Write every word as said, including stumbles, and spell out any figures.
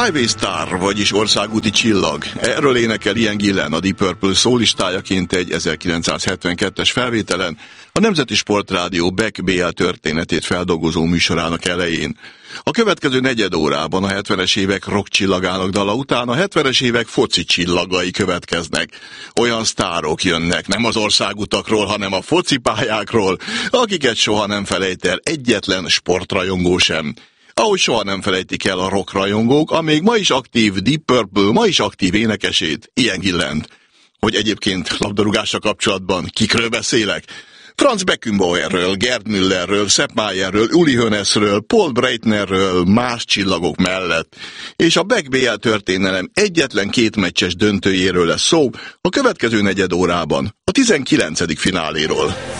Highway Star, vagyis országúti csillag. Erről énekel Ian Gillan, a Deep Purple szólistájaként egy ezerkilencszázhetvenkettes felvételen, a Nemzeti Sportrádió Beck bé el történetét feldolgozó műsorának elején. A következő negyed órában a hetvenes évek rock csillagának dala után a hetvenes évek foci csillagai következnek. Olyan sztárok jönnek, nem az országutakról, hanem a focipályákról, akiket soha nem felejt el egyetlen sportrajongó sem. Ahogy soha nem felejtik el a rockrajongók, a még ma is aktív Deep Purple, ma is aktív énekesét, Ian Gillant. Hogy egyébként labdarúgással kapcsolatban kikről beszélek? Franz Beckenbauerről, Gerd Müllerről, Sepp Mayerről, Uli Hoeneßről, Paul Breitnerről, más csillagok mellett. És a Beck bé el történelem egyetlen két meccses döntőjéről lesz szó a következő negyed órában, a tizenkilencedik fináléról.